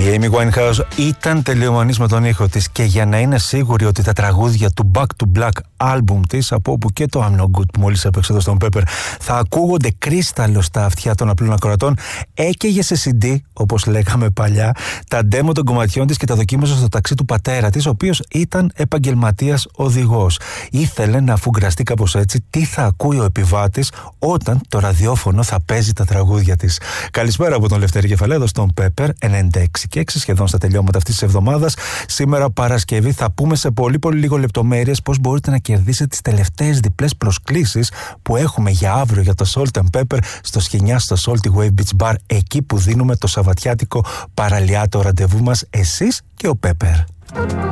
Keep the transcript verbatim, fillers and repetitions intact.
Η Amy Winehouse ήταν τελειομανής με τον ήχο της και για να είναι σίγουρη ότι τα τραγούδια του Back to Black album της, από όπου και το I'm No Good που μόλις έπαιξε εδώ στον Pepper, θα ακούγονται κρίσταλο στα αυτιά των απλών ακροατών, έκαιγε σε σι ντι, όπως λέγαμε παλιά, τα demo των κομματιών της και τα δοκίμαζε στο ταξί του πατέρα της, ο οποίος ήταν επαγγελματίας οδηγός. Ήθελε να αφουγκραστεί κάπως έτσι τι θα ακούει ο επιβάτης όταν το ραδιόφωνο θα παίζει τα τραγούδια της. Καλησπέρα από τον Λευτέρη Κεφαλέδο στον Pepper ενενήντα έξι και έξι, σχεδόν στα τελειώματα αυτής της εβδομάδας. Σήμερα Παρασκευή θα πούμε σε πολύ πολύ λίγο λεπτομέρειες πώς μπορείτε να κερδίσετε τις τελευταίες διπλές προσκλήσεις που έχουμε για αύριο για το Salt and Pepper στο Σχοινιά, στο Salty Wave Beach Bar, εκεί που δίνουμε το σαββατιάτικο παραλιάτο ραντεβού μας, εσείς και ο Pepper.